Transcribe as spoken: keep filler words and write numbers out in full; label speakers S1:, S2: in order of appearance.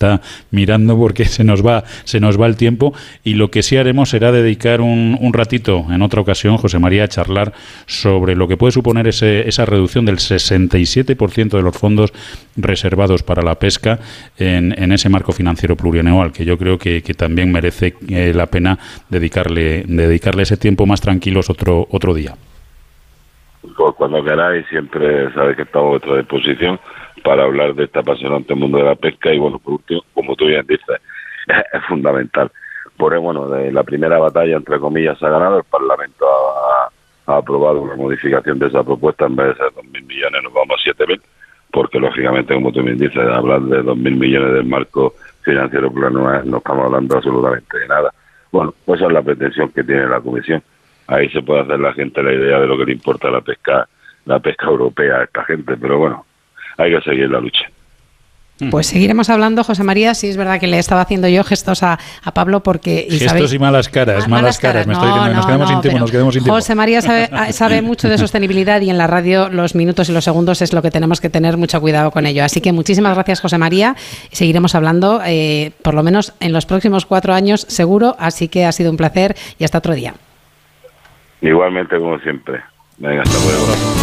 S1: está mirando porque se nos va, se nos va el tiempo, y lo que sí haremos será dedicar un, un ratito en otra ocasión, José María, a charlar sobre lo que puede suponer ese, esa reducción del sesenta y siete por ciento de los fondos reservados para la pesca en, en ese marco financiero plurianual, que yo creo que, que también merece eh, la pena dedicarle, dedicarle ese tiempo más tranquilos otro, otro día.
S2: Cuando queráis, siempre sabéis que estamos a vuestra disposición para hablar de este apasionante mundo de la pesca. Y bueno, por último, como tú bien dices, es fundamental. Por bueno, de la primera batalla, entre comillas, se ha ganado. El Parlamento ha, ha aprobado una modificación de esa propuesta. En vez de ser dos mil millones, nos vamos a siete mil, porque lógicamente, como tú bien dices, hablar de dos mil millones del marco financiero plurianual, no estamos hablando absolutamente de nada. Bueno, pues esa es la pretensión que tiene la Comisión. Ahí se puede hacer la gente la idea de lo que le importa la pesca, la pesca europea a esta gente, pero bueno, hay que seguir la lucha.
S3: Pues seguiremos hablando, José María. Sí, es verdad que le estaba haciendo yo gestos a, a Pablo porque...
S1: Y gestos sabéis, y malas caras, ah, malas, malas caras, caras. Me
S3: no,
S1: estoy diciendo,
S3: no,
S1: nos quedamos
S3: no,
S1: sin tiempo, nos quedamos sin tiempo.
S3: José María sabe, sabe mucho de sostenibilidad, y en la radio los minutos y los segundos es lo que tenemos que tener mucho cuidado con ello. Así que muchísimas gracias, José María. Seguiremos hablando, eh, por lo menos en los próximos cuatro años seguro, así que ha sido un placer y hasta otro día.
S2: Igualmente, como siempre. Venga, hasta luego.